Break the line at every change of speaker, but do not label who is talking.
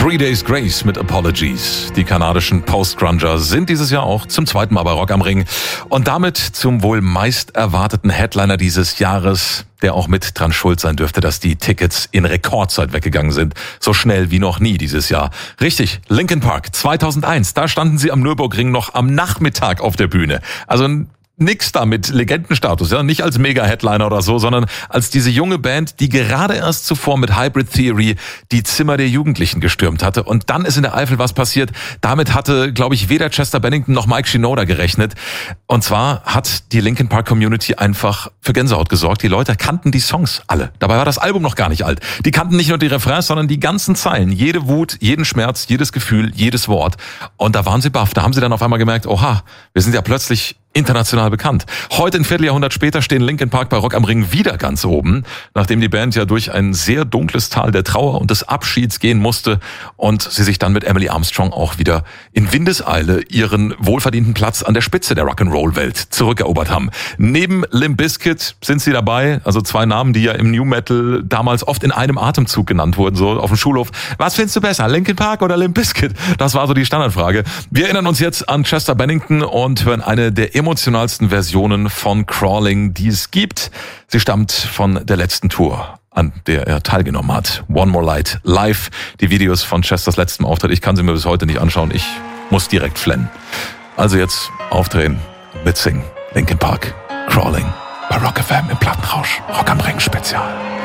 Three Days Grace mit Apologies. Die kanadischen Post-Grunger sind dieses Jahr auch zum zweiten Mal bei Rock am Ring. Und damit zum wohl meist erwarteten Headliner dieses Jahres, der auch mit dran schuld sein dürfte, dass die Tickets in Rekordzeit weggegangen sind. So schnell wie noch nie dieses Jahr. Richtig, Linkin Park 2001. Da standen sie am Nürburgring noch am Nachmittag auf der Bühne. Also nix da mit Legendenstatus, ja, nicht als Mega-Headliner oder so, sondern als diese junge Band, die gerade erst zuvor mit Hybrid Theory die Zimmer der Jugendlichen gestürmt hatte. Und dann ist in der Eifel was passiert. Damit hatte, glaube ich, weder Chester Bennington noch Mike Shinoda gerechnet. Und zwar hat die Linkin Park Community einfach für Gänsehaut gesorgt. Die Leute kannten die Songs alle. Dabei war das Album noch gar nicht alt. Die kannten nicht nur die Refrains, sondern die ganzen Zeilen. Jede Wut, jeden Schmerz, jedes Gefühl, jedes Wort. Und da waren sie baff. Da haben sie dann auf einmal gemerkt, oha, wir sind ja plötzlich international bekannt. Heute, ein Vierteljahrhundert später, stehen Linkin Park bei Rock am Ring wieder ganz oben, nachdem die Band ja durch ein sehr dunkles Tal der Trauer und des Abschieds gehen musste und sie sich dann mit Emily Armstrong auch wieder in Windeseile ihren wohlverdienten Platz an der Spitze der Rock'n'Roll-Welt zurückerobert haben. Neben Limp Bizkit sind sie dabei, also zwei Namen, die ja im New Metal damals oft in einem Atemzug genannt wurden, so auf dem Schulhof. Was findest du besser, Linkin Park oder Limp Bizkit? Das war so die Standardfrage. Wir erinnern uns jetzt an Chester Bennington und hören eine der emotionalsten Versionen von Crawling, die es gibt. Sie stammt von der letzten Tour, an der er teilgenommen hat. One More Light live. Die Videos von Chesters letztem Auftritt, ich kann sie mir bis heute nicht anschauen. Ich muss direkt flennen. Also jetzt aufdrehen, mitsingen. Linkin Park, Crawling bei Rock FM im Plattenrausch. Rock am Ring Spezial.